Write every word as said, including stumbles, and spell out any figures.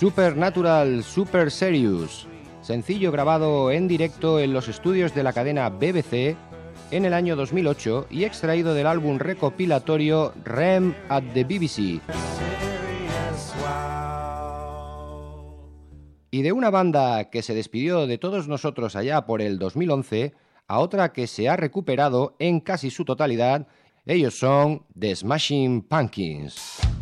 Supernatural Super Serious, sencillo grabado en directo en los estudios de la cadena B B C en el año dos mil ocho y extraído del álbum recopilatorio R E M at the B B C. Y de una banda que se despidió de todos nosotros allá por el dos mil once a otra que se ha recuperado en casi su totalidad, ellos son The Smashing Pumpkins.